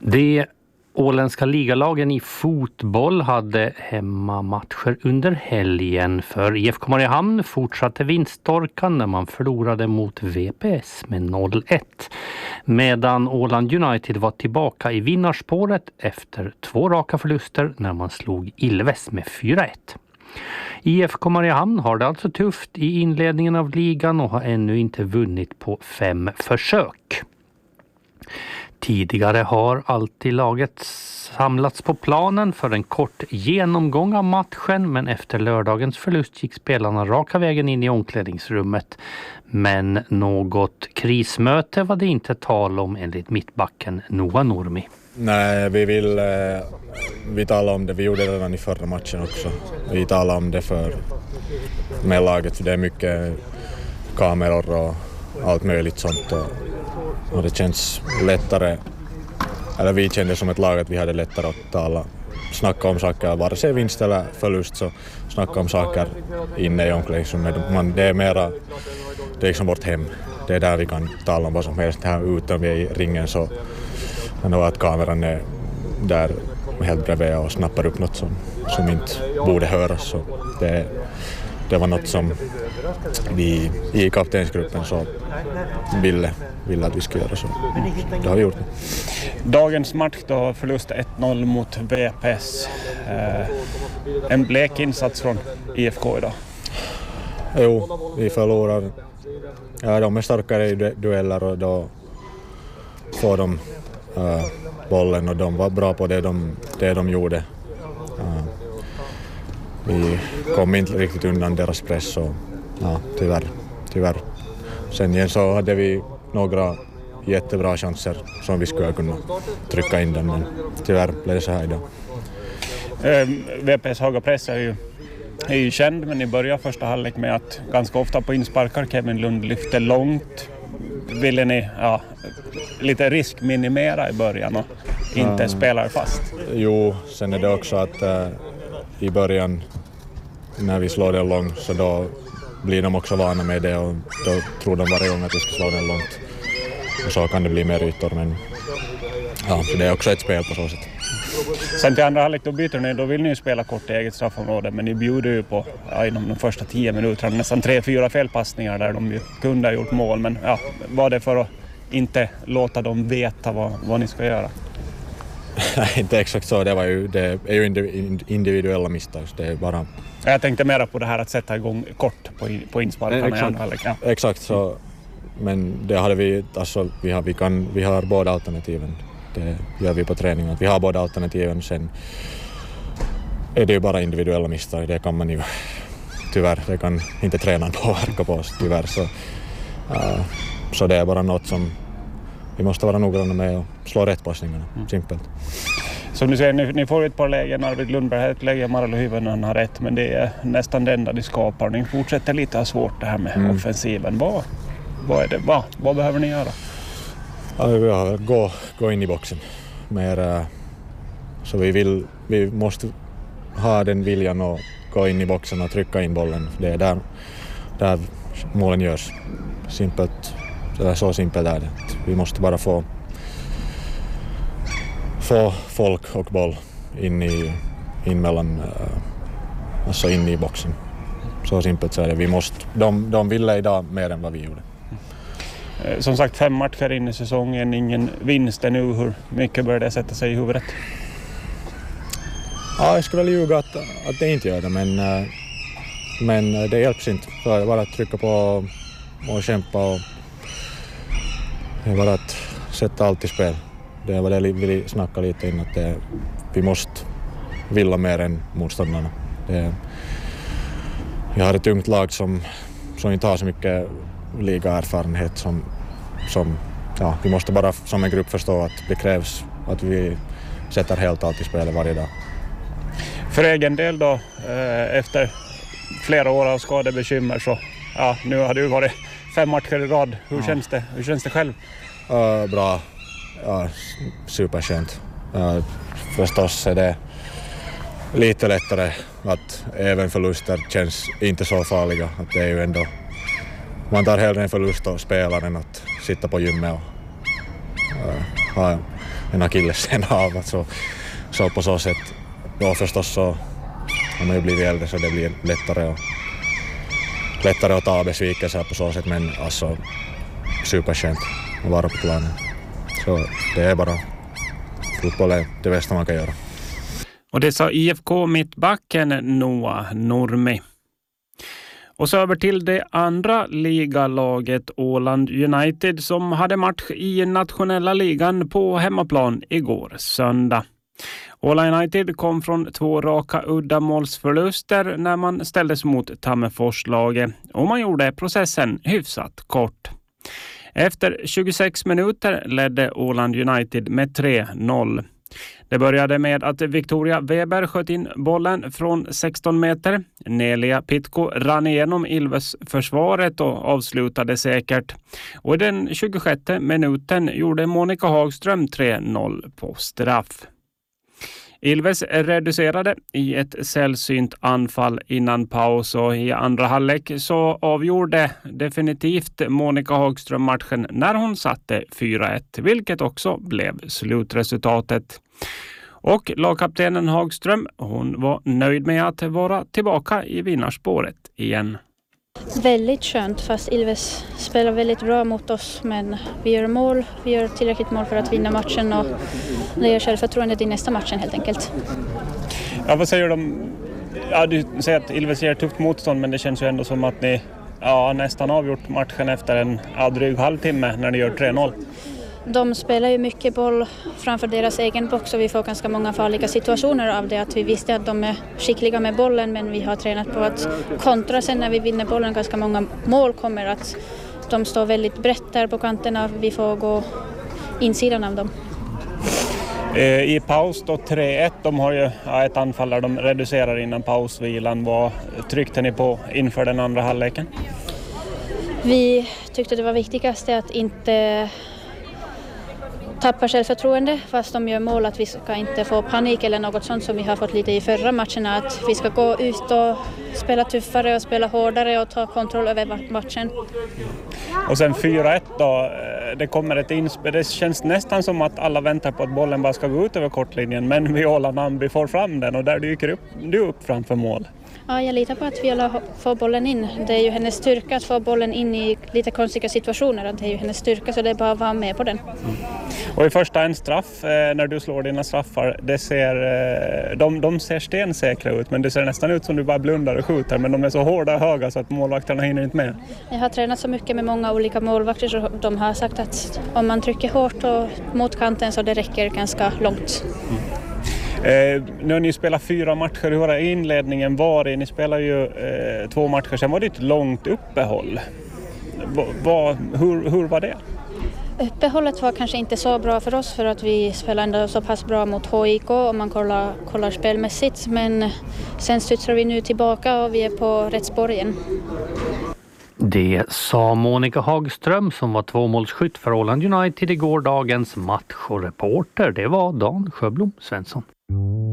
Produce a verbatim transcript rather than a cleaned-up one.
De åländska ligalagen i fotboll hade hemmamatcher under helgen. För I F K Mariehamn fortsatte vinststorkan när man förlorade mot V P S med noll ett. Medan Åland United var tillbaka i vinnarspåret efter två raka förluster när man slog Ilves med fyra ett. I F K Mariehamn har det alltså tufft i inledningen av ligan och har ännu inte vunnit på fem försök. Tidigare har alltid laget samlats på planen för en kort genomgång av matchen, men efter lördagens förlust gick spelarna raka vägen in i omklädningsrummet. Men något krismöte var det inte tal om enligt mittbacken Noah Nurmi. Nej, vi vill eh, vi talar om det. Vi gjorde det redan i förra matchen också. Vi talar om det för med laget, för det är mycket kameror och allt möjligt sånt. Och, och det känns lättare, eller vi kände som ett lag att vi hade lättare att tala, snacka om saker, vare sig vinst eller förlust, så snacka om saker inne i omklädningsrummet. Man, det är mera, det är liksom vårt hem. Det är där vi kan tala om vad som helst. Här ute om vi är i ringen så kan det vara att kameran är där helt bredvid och snappar upp något som, som inte borde höras. Så det, det var något som vi i kaptensgruppen så ville, ville att vi skulle göra, så det har vi gjort. Dagens match då, förlust ett noll mot V P S. Eh, en blek insats från I F K idag. Jo, vi förlorar. Ja, de är starkare i dueller och då får de uh, bollen och de var bra på det de, det de gjorde. Uh, vi kom inte riktigt undan deras press och ja, tyvärr, tyvärr. Sen igen så hade vi några jättebra chanser som vi skulle kunna trycka in den, men tyvärr blev det så här idag. Eh, V P S höga press är ju, är ju känd, men i början första halvlek med att ganska ofta på insparkar Kevin Lund lyfte långt. Ville ni ja, lite riskminimera i början och inte uh, spela fast? Jo, sen är det också att uh, i början när vi slår den långt så då blir de också vana med det och då tror de varje gång att vi ska slå den långt. Och så kan det bli mer ytor, men ja, för det är också ett spel på så sätt. Sen till andra halvlek då byter ni, då vill ni ju spela kort i eget straffområde, men ni bjuder ju på ja, inom de första tio minuterna nästan tre, fyra felpassningar där de ju kunde ha gjort mål, men ja, var det för att inte låta dem veta vad, vad ni ska göra? Nej, inte exakt så, det, var ju, det är ju individuella misstag, det är bara... Jag tänkte mera på det här att sätta igång kort på, på insparkarna i andra halvlek. Ja. Exakt så, men det hade vi, alltså vi har, vi kan, vi har båda alternativen. Det gör vi på träningen. Vi har båda alternativen, sen är det ju bara individuella misstag. Det kan man ju tyvärr, det kan inte tränaren påverka på oss tyvärr. Så, uh, så det är bara något som vi måste vara noggranna med och slå rätt passningarna, mm. simpelt. Som du säger, ni, ni får ett par lägen. Arvid Lundberg har ett läge, Marlo Hyvönen har rätt, men det är nästan det enda de skapar. Ni fortsätter lite ha svårt det här med mm. offensiven. Vad, vad är det? Vad, vad behöver ni göra? Ja, gå, gå in i boxen mer, så vi vill, vi måste ha den viljan att gå in i boxen och trycka in bollen. Det är där, där målen görs. Simpelt, så simpelt är det. Vi måste bara få få folk och boll in i in mellan, alltså in i boxen. Så simpelt så är det. Vi måste, de, de ville idag mer än vad vi gjorde. Som sagt, fem matcher in i säsongen, ingen vinst ännu. Hur mycket börjar det sätta sig i huvudet? Ja, jag skulle väl ljuga att, att det inte gör det, men, men det hjälps inte. Så är det bara att trycka på och kämpa och det är bara att sätta allt i spel. Det var det vi ville snacka lite in, att det, vi måste vilja mer än motståndarna. Det, vi har ett ungt lag som, som inte har så mycket ligaerfarenhet som, som ja, vi måste bara som en grupp förstå att det krävs att vi sätter helt allt i spelet varje dag. För egen del då, efter flera år av skadebekymmer så ja, nu har du varit fem matcher i rad. Hur, ja. känns, det? Hur känns det själv? Uh, bra, uh, superskönt. Uh, förstås är det lite lättare att även förluster känns inte så farliga. Att det är ju ändå, man tar hellre en förlust och spelar än att sitta på gymmet och uh, ha, en akilleshäl av. Alltså, så på så sätt, då förstås så har man ju blivit äldre så det blir lättare, och, lättare att ta besvikelser på så sätt, men alltså superskönt att vara på planen. Så det är bara, fotboll är det bästa man kan göra. Och det sa I F K-mittbacken Noah Nurmi. Och så över till det andra ligalaget Åland United som hade match i nationella ligan på hemmaplan igår söndag. Åland United kom från två raka uddamålsförluster när man ställdes mot Tammerforslaget och man gjorde processen hyfsat kort. Efter tjugosex minuter ledde Åland United med tre noll. Det började med att Victoria Weber sköt in bollen från sexton meter. Nelia Pitko rann igenom Ilves försvaret och avslutade säkert. Och i den tjugosjätte minuten gjorde Monica Hagström tre noll på straff. Ilves reducerade i ett sällsynt anfall innan paus och i andra halvlek så avgjorde definitivt Monica Hagström matchen när hon satte fyra ett, vilket också blev slutresultatet. Och lagkaptenen Hagström, hon var nöjd med att vara tillbaka i vinnarspåret igen. Väldigt skönt, fast Ilves spelar väldigt bra mot oss, men vi gör mål, vi gör tillräckligt mål för att vinna matchen och det ger självförtroendet i nästa matchen helt enkelt. Ja, vad säger du? Ja, du säger att Ilves ger tufft motstånd, men det känns ju ändå som att ni ja, nästan avgjort matchen efter en ja, dryg halvtimme när ni gör tre noll. De spelar ju mycket boll framför deras egen box och vi får ganska många farliga situationer av det. Att vi visste att de är skickliga med bollen, men vi har tränat på att kontra sen när vi vinner bollen. Ganska många mål kommer att de står väldigt brett där på kanterna. Vi får gå insidan av dem. I paus då tre ett, de har ju ja, ett anfall där de reducerar innan pausvilan. Vad tryckte ni på inför den andra halvleken? Vi tyckte det var viktigast att inte tappar självförtroende fast de gör mål, att vi ska inte få panik eller något sånt som vi har fått lite i förra matcherna, att vi ska gå ut och spela tuffare och spela hårdare och ta kontroll över matchen. Och sen fyra ett då, det kommer ett inspel, det känns nästan som att alla väntar på att bollen bara ska gå ut över kortlinjen, men Viola Nambi får fram den och där dyker upp, du upp framför mål. Ja, jag litar på att Viola får bollen in. Det är ju hennes styrka att få bollen in i lite konstiga situationer. Det är ju hennes styrka, så det är bara att vara med på den. Mm. Och i första en straff, eh, när du slår dina straffar, det ser, eh, de, de ser stensäkra ut, men det ser nästan ut som du bara blundar och skjuter, men de är så hårda och höga så att målvakterna hinner inte med. Jag har tränat så mycket med många olika målvakter så de har sagt att om man trycker hårt och mot kanten så det räcker ganska långt. Mm. Eh, nu har ni spelat fyra matcher, hur har inledningen varit? Ni spelar ju eh, två matcher, sen var det ett långt uppehåll. Va, va, hur, hur var det? Uppehållet var kanske inte så bra för oss för att vi spelade ändå så pass bra mot H I K om man kollar, kollar spelmässigt, men sen studsar vi nu tillbaka och vi är på rätt spår igen. Det sa Monica Hagström som var tvåmålsskytt för Åland United i gårdagens match, och reporter det var Dan Sjöblom Svensson.